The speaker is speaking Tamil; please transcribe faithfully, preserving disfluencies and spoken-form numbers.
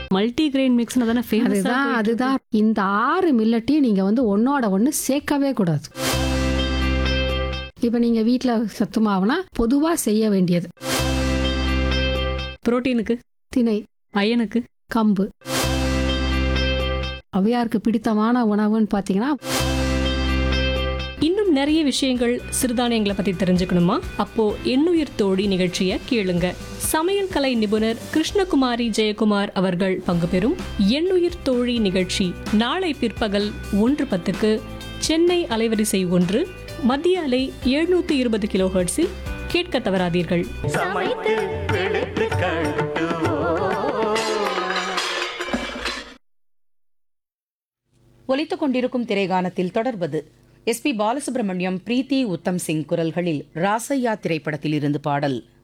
மல்டி கிரெயின் மிக்ஸ்னு தானே ஃபேமஸா அதுதான் போயிட்டு இருக்கு. அதுதான் இந்த ஆறு மில்லட்டையும் நீங்க வந்து ஒன்னோட ஒன்று சேர்க்கவே கூடாது. இப்போ நீங்க வீட்டில் சத்து மாவுனா பொதுவா செய்ய வேண்டியது புரோட்டீனுக்கு, திணை, அயனுக்கு, கம்பு. ஔவையாருக்கு பிடித்தமான உணவுன்னு பார்த்தீங்கன்னா இன்னும் நிறைய விஷயங்கள் சிறுதானியங்களை பத்தி தெரிஞ்சுக்கணுமா? அப்போ எண்ணுயிர் தோழி நிகழ்ச்சியை கேளுங்க. சமையல் கலை நிபுணர் கிருஷ்ணகுமாரி ஜெயக்குமார் அவர்கள் பங்கு பெறும் எண்ணுயிர் தோழி நிகழ்ச்சி நாளை பிற்பகல் ஒன்று பத்துக்கு சென்னை அலைவரிசை ஒன்று, மத்திய அலை எழுநூத்தி இருபது கிலோ ஹெர்ட்ஸில் கேட்க தவறாதீர்கள். ஒலித்துக் கொண்டிருக்கும் திரைகானத்தில் தொடர்வது எஸ் பி பாலசுப்ரமணியம், பிரீத்தி உத்தம் சிங் குரல்களில் ராசையா திரைப்படத்தில் இருந்து பாடல்.